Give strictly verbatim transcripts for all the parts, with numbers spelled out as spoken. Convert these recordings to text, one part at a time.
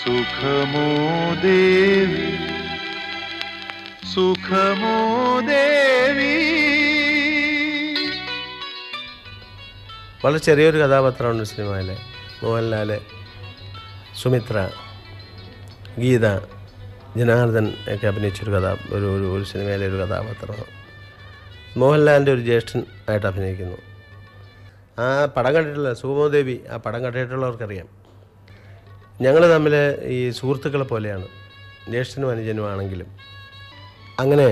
സുഖമോ ദേവി സുഖമോ ദേവി. വളരെ ചെറിയൊരു കഥാപാത്രമാണ് സിനിമയിലെ. മോഹൻലാൽ, സുമിത്ര, ഗീത, ജനാർദ്ദൻ ഒക്കെ അഭിനയിച്ചൊരു കഥാ ഒരു ഒരു ഒരു സിനിമയിലെ ഒരു കഥാപാത്രമാണ്. മോഹൻലാലിൻ്റെ ഒരു ജ്യേഷ്ഠൻ ആയിട്ട് അഭിനയിക്കുന്നു. ആ പടം കണ്ടിട്ടുള്ള സുഖമോ ദേവി, ആ പടം കണ്ടിട്ടുള്ളവർക്കറിയാം. ഞങ്ങൾ തമ്മിൽ ഈ സുഹൃത്തുക്കളെ പോലെയാണ്, ജ്യേഷ്ഠനും അനുജനും ആണെങ്കിലും. അങ്ങനെ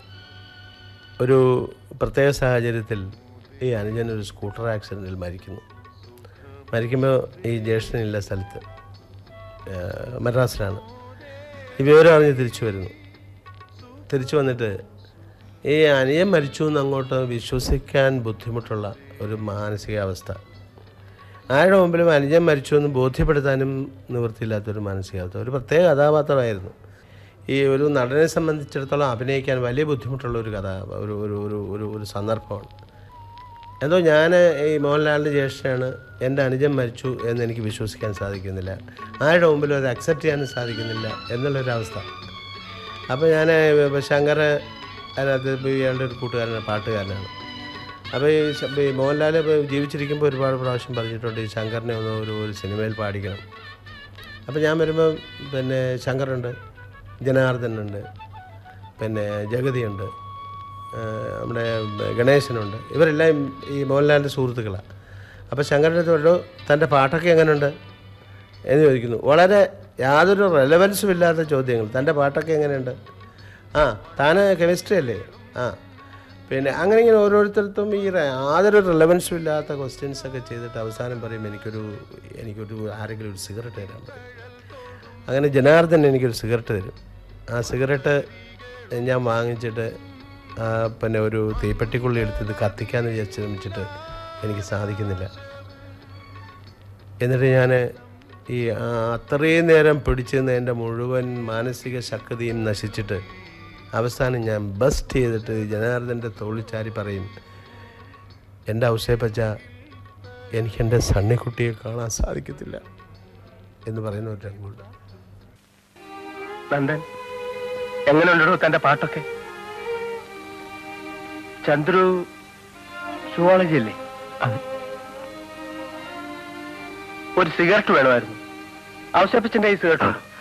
ഒരു പ്രത്യേക സാഹചര്യത്തിൽ ഈ അനുജൻ ഒരു സ്കൂട്ടർ ആക്സിഡൻറ്റിൽ മരിക്കുന്നു. മരിക്കുമ്പോൾ ഈ ജ്യേഷ്ഠനില്ല സ്ഥലത്ത്, മദ്രാസിലാണ്. ഈ വിവരം അറിഞ്ഞ് തിരിച്ചു വരുന്നു. തിരിച്ചു വന്നിട്ട് ഈ അനുജൻ മരിച്ചു എന്ന് അങ്ങോട്ട് വിശ്വസിക്കാൻ ബുദ്ധിമുട്ടുള്ള ഒരു മാനസികാവസ്ഥ. ആരുടെ മുമ്പിലും അനുജൻ മരിച്ചു എന്ന് ബോധ്യപ്പെടുത്താനും നിവൃത്തിയില്ലാത്തൊരു മാനസികാവസ്ഥ. ഒരു പ്രത്യേക കഥാപാത്രമായിരുന്നു. ഈ ഒരു നടനെ സംബന്ധിച്ചിടത്തോളം അഭിനയിക്കാൻ വലിയ ബുദ്ധിമുട്ടുള്ള ഒരു കഥ ഒരു ഒരു ഒരു ഒരു ഒരു സന്ദർഭമാണ്. എന്തോ ഞാൻ ഈ മോഹൻലാലിൻ്റെ ജ്യേഷ്ഠനാണ്, എൻ്റെ അനുജൻ മരിച്ചു എന്ന് എനിക്ക് വിശ്വസിക്കാൻ സാധിക്കുന്നില്ല, ആരുടെ മുമ്പിലും അത് അക്സെപ്റ്റ് ചെയ്യാനും സാധിക്കുന്നില്ല എന്നുള്ളൊരവസ്ഥ. അപ്പോൾ ഞാൻ ശങ്കർ അതിനകത്ത് ഇയാളുടെ ഒരു കൂട്ടുകാരനാണ്, പാട്ടുകാരനാണ്. അപ്പോൾ ഈ മോഹൻലാൽ ജീവിച്ചിരിക്കുമ്പോൾ ഒരുപാട് പ്രാവശ്യം പറഞ്ഞിട്ടുണ്ട് ഈ ശങ്കറിനെ ഒന്ന് ഒരു ഒരു സിനിമയിൽ പാടിക്കണം. അപ്പോൾ ഞാൻ വരുമ്പോൾ പിന്നെ ശങ്കറുണ്ട്, ജനാർദ്ദനുണ്ട്, പിന്നെ ജഗതിയുണ്ട്, നമ്മുടെ ഗണേശനുണ്ട്. ഇവരെല്ലാം ഈ മോഹൻലാലിൻ്റെ സുഹൃത്തുക്കളാണ്. അപ്പോൾ ശങ്കറിൻ്റെ അടുത്ത് തൻ്റെ പാട്ടൊക്കെ എങ്ങനെയുണ്ട് എന്ന് ചോദിക്കുന്നു. വളരെ യാതൊരു റെലവൻസും ഇല്ലാത്ത ചോദ്യങ്ങൾ. തൻ്റെ പാട്ടൊക്കെ എങ്ങനെയുണ്ട്? ആ താൻ കെമിസ്ട്രി അല്ലേ? ആ പിന്നെ അങ്ങനെ ഇങ്ങനെ ഓരോരുത്തർക്കും ഈ യാതൊരു റെലവൻസും ഇല്ലാത്ത ക്വസ്റ്റ്യൻസൊക്കെ ചെയ്തിട്ട് അവസാനം പറയും എനിക്കൊരു എനിക്കൊരു ആരെങ്കിലും ഒരു സിഗരറ്റ് തരാൻ പറയും. അങ്ങനെ ജനാർദ്ദൻ എനിക്കൊരു സിഗരറ്റ് തരും. ആ സിഗരറ്റ് ഞാൻ വാങ്ങിച്ചിട്ട് പിന്നെ ഒരു തീപ്പെട്ടിക്കുള്ളി എടുത്തത് കത്തിക്കാമെന്ന് വിചാരിച്ച് ശ്രമിച്ചിട്ട് എനിക്ക് സാധിക്കുന്നില്ല. എന്നിട്ട് ഞാൻ ഈ അത്രയും നേരം പിടിച്ചു നിന്ന് എൻ്റെ മുഴുവൻ മാനസിക ശക്തിയും നശിച്ചിട്ട് അവസാനം ഞാൻ ബസ്റ്റ് ചെയ്തിട്ട് ജനാർദ്ദൻ്റെ തോളിച്ചാരി പറയും, എൻ്റെ ഔസേപ്പച്ച എനിക്കെൻ്റെ സണ്ണിക്കുട്ടിയെ കാണാൻ സാധിക്കത്തില്ല എന്ന് പറയുന്ന ഒരു രംഗമുണ്ട്. നന്ദൻ, എങ്ങനെയുണ്ടോ തൻ്റെ പാട്ടൊക്കെ? ചന്ദ്രു സുവോളജി അല്ലേ? ഒരു സിഗരറ്റ് വേണമായിരുന്നു. ഔസേപ്പച്ചൻ്റെ ഈ സിഗരറ്റ്